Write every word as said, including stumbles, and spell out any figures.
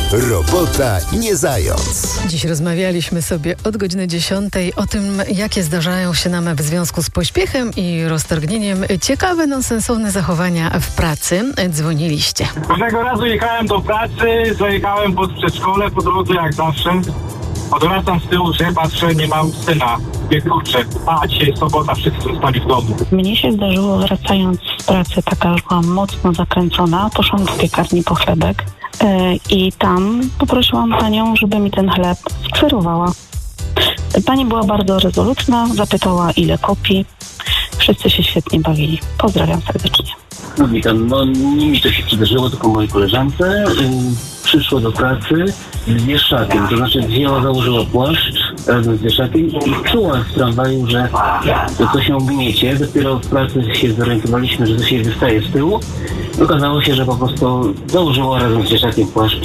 Robota nie zając. Dziś rozmawialiśmy sobie od godziny dziesiątej o tym, jakie zdarzają się nam w związku z pośpiechem i roztargnieniem ciekawe, nonsensowne zachowania w pracy. Dzwoniliście. Pewnego razu jechałem do pracy, zajechałem pod przedszkole, po drodze jak zawsze. Odwracam z tyłu, że patrzę, nie mam syna. Wie kurczę, a dzisiaj sobota, wszyscy zostali w domu. Mnie się zdarzyło, wracając z pracy, taka już byłam mocno zakręcona, poszłam do piekarni po chlebek yy, i tam poprosiłam panią, żeby mi ten chleb skserowała. Pani była bardzo rezolutna, zapytała, ile kopii. Wszyscy się świetnie bawili. Pozdrawiam serdecznie. No witam, no nie mi to się przydarzyło, tylko mojej koleżance. Yy, przyszło do pracy z wieszakiem, to znaczy wzięła, założyła płaszcz razem z wieszakiem i czuła w tramwaju, że to coś ją gniecie. Dopiero w pracy się zorientowaliśmy, że coś jej wystaje z tyłu. Okazało się, że po prostu założyła razem z wieszakiem płaszcz